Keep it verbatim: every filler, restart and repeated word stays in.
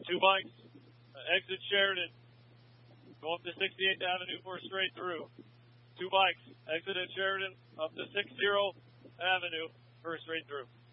two bikes, uh, exit Sheridan, go up to sixty-eighth Avenue for a straight through. Two bikes, exit at Sheridan, up to sixtieth Avenue for a straight through.